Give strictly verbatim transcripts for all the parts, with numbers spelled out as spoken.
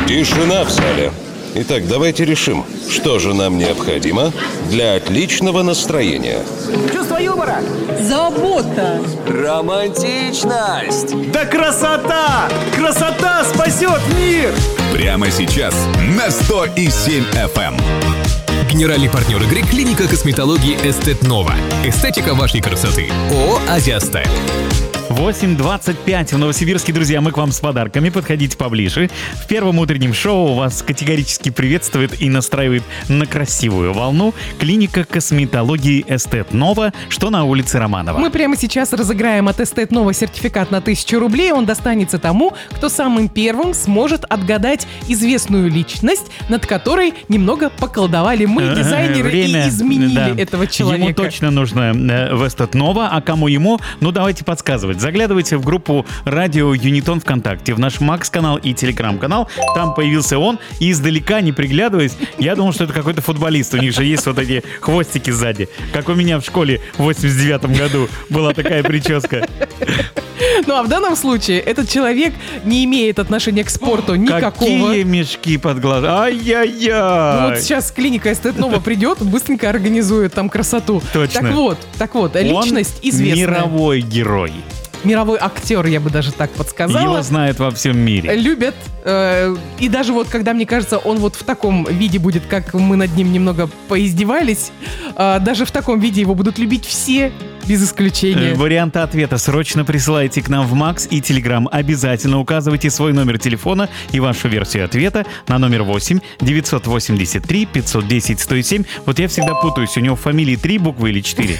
Тишина в зале. Итак, давайте решим, что же нам необходимо для отличного настроения. Чувство юмора. Забота. Романтичность. Да красота! Красота спасет мир! Прямо сейчас на сто и семь эф эм. Генеральный партнер игры — клиника косметологии Эстет Нова. Эстетика вашей красоты. ООО «Азиастайл». восемь двадцать пять в Новосибирске, друзья, мы к вам с подарками, подходите поближе. В первом утреннем шоу вас категорически приветствует и настраивает на красивую волну клиника косметологии Эстет Нова, что на улице Романова. Мы прямо сейчас разыграем от Эстет Нова сертификат на тысячу рублей. Он достанется тому, кто самым первым сможет отгадать известную личность, над которой немного поколдовали мы, дизайнеры, Время, и изменили да. этого человека. Ему точно нужно э, в Эстет Нова, а кому ему? Ну, давайте подсказывать. Заглядывайте в группу Радио Юнитон ВКонтакте, в наш Макс-канал и Телеграм-канал. Там появился он, и издалека, не приглядываясь, я думал, что это какой-то футболист. У них же есть вот эти хвостики сзади. Как у меня в школе в восемьдесят девятом году была такая прическа. Ну а в данном случае этот человек не имеет отношения к спорту никакого. Какие мешки под глаза. Ай-яй-яй. Ну вот сейчас клиника Эстет Нова придет, быстренько организует там красоту. Точно. Так вот, так вот, личность Он известная. мировой герой. Мировой актер, я бы даже так подсказала. Его знают во всем мире. Любят. Э, и даже вот, когда, мне кажется, он вот в таком виде будет, как мы над ним немного поиздевались, э, даже в таком виде его будут любить все, без исключения. Варианты ответа срочно присылайте к нам в Макс и Телеграм. Обязательно указывайте свой номер телефона и вашу версию ответа на номер восемь девятьсот восемьдесят три пятьсот десять сто семь. Вот я всегда путаюсь, у него в фамилии три буквы или четыре?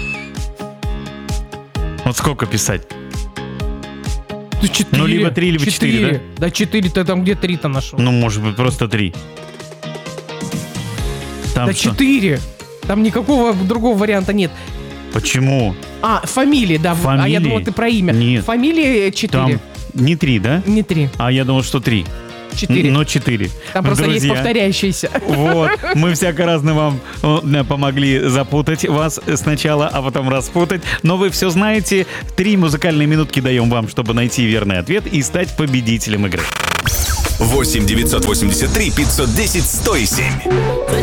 Вот сколько писать? Да четыре. Ну, либо три, либо четыре, да? Да четыре, ты там где три-то нашел? Ну, может быть, просто три. Там да что? четыре. Там никакого другого варианта нет. Почему? А, фамилии, да. Фамилии? А я думала, ты про имя. Нет. Фамилии четыре. Там не три, да? Не три. А я думал, что три. Четыре. Но четыре. Там просто Друзья, есть повторяющиеся. Вот, мы всяко разно вам э, помогли запутать вас сначала, а потом распутать. Но вы все знаете. Три музыкальные минутки даем вам, чтобы найти верный ответ и стать победителем игры. восемь девятьсот восемьдесят три пятьсот десять сто семь.